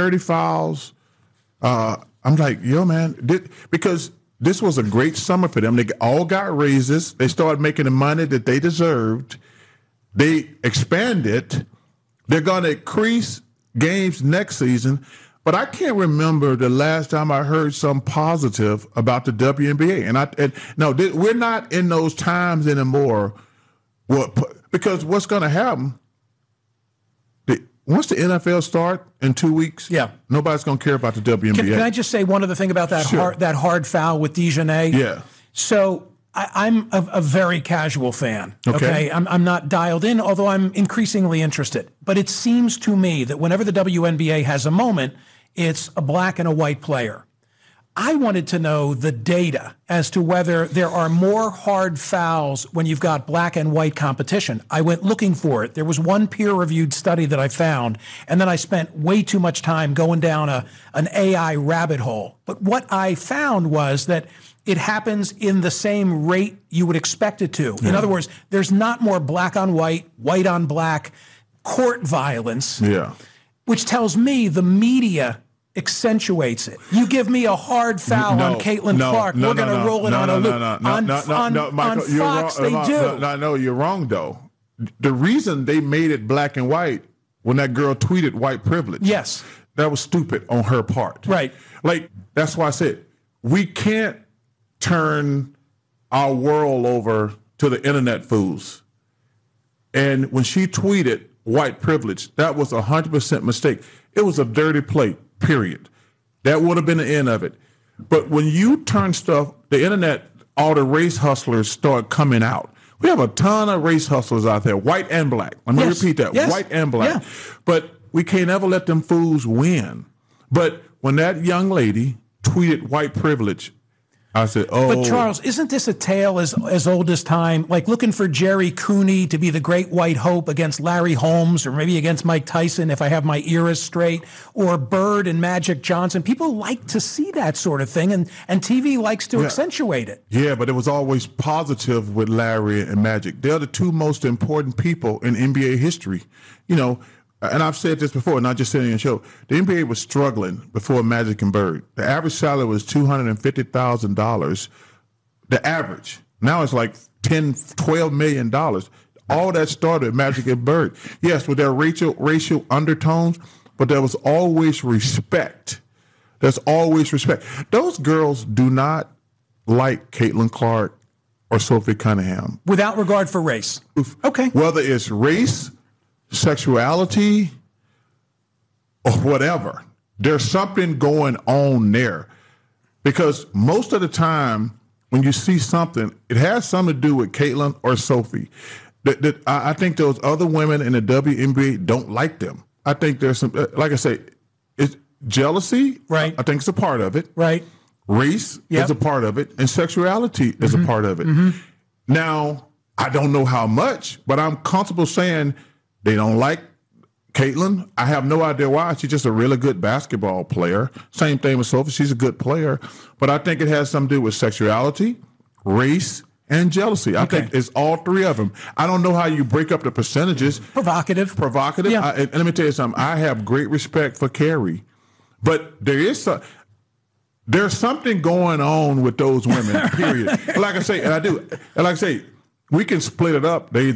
30 fouls. I'm like, yo, man, because this was a great summer for them. They all got raises. They started making the money that they deserved. They expanded. They're going to increase games next season. But I can't remember the last time I heard some positive about the WNBA. We're not in those times anymore. Because what's going to happen, once the NFL start in 2 weeks, nobody's going to care about the WNBA. Can I just say one other thing about that hard foul with DeJournette? Yeah. So I'm a very casual fan. Okay. I'm not dialed in, although I'm increasingly interested. But it seems to me that whenever the WNBA has a moment, it's a black and a white player. I wanted to know the data as to whether there are more hard fouls when you've got black and white competition. I went looking for it. There was one peer-reviewed study that I found, and then I spent way too much time going down an AI rabbit hole. But what I found was that it happens in the same rate you would expect it to. In other words, there's not more black on white, white on black court violence, which tells me the media accentuates it. You give me a hard foul on Caitlin Clark, we're going to roll it on a loop. On Fox, they do. No, you're wrong, though. The reason they made it black and white when that girl tweeted white privilege. Yes. That was stupid on her part. Right. Like, that's why I said, we can't turn our world over to the internet fools. And when she tweeted white privilege, that was 100% mistake. It was a dirty play. Period. That would have been the end of it. But when you turn stuff, the internet, all the race hustlers start coming out. We have a ton of race hustlers out there, white and black. Let me repeat that, white and black. Yeah. But we can't ever let them fools win. But when that young lady tweeted white privilege, I said, But Charles, isn't this a tale as old as time? Like looking for Jerry Cooney to be the great white hope against Larry Holmes, or maybe against Mike Tyson, if I have my eras straight, or Bird and Magic Johnson. People like to see that sort of thing, and TV likes to accentuate it. Yeah, but it was always positive with Larry and Magic. They're the two most important people in NBA history. You know, and I've said this before, not just saying in the show, the NBA was struggling before Magic and Bird. The average salary was $250,000. The average. Now it's like $12 million. All that started with Magic and Bird. Yes, with their racial undertones, but there was always respect. There's always respect. Those girls do not like Caitlin Clark or Sophie Cunningham. Without regard for race. Okay. Whether it's race, sexuality, or whatever, there's something going on there. Because most of the time when you see something, it has something to do with Caitlin or Sophie. I think those other women in the WNBA don't like them. I think there's some, like I say, it's jealousy. Right. I think it's a part of it. Right. Race is a part of it, and sexuality is a part of it. Now, I don't know how much, but I'm comfortable saying they don't like Caitlin. I have no idea why. She's just a really good basketball player. Same thing with Sophie. She's a good player. But I think it has something to do with sexuality, race, and jealousy. I think it's all three of them. I don't know how you break up the percentages. Provocative. Yeah. And let me tell you something. I have great respect for Carrie. But there's something going on with those women, period. Like I say, we can split it up. They